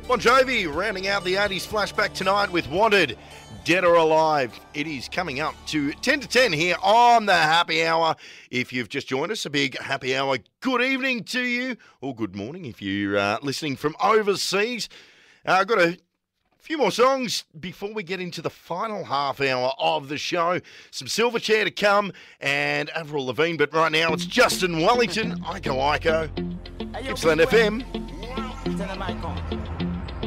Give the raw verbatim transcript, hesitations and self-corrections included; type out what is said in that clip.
Bon Jovi rounding out the eighties flashback tonight with Wanted, Dead or Alive. It is coming up to ten to ten here on the Happy Hour. If you've just joined us, a big happy hour. Good evening to you, or good morning if you're uh, listening from overseas. Uh, I've got a few more songs before we get into the final half hour of the show. Some Silverchair to come and Avril Lavigne, but right now it's Justin Wellington, Iko Iko, Gippsland F M. Tell them I come.